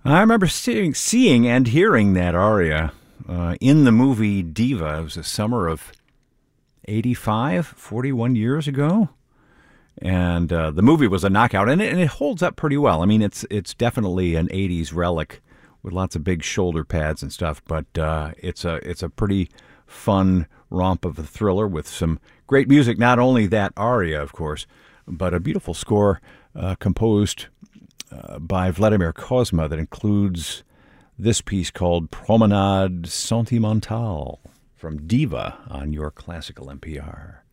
I remember seeing and hearing that aria in the movie Diva. It was the summer of 85, 41 years ago. And the movie was a knockout, and it holds up pretty well. I mean, it's definitely an 80s relic with lots of big shoulder pads and stuff, but it's a pretty fun romp of a thriller with some great music. Not only that aria, of course, but a beautiful score composed by Vladimir Kozma that includes this piece called Promenade Sentimentale from Diva on your classical NPR.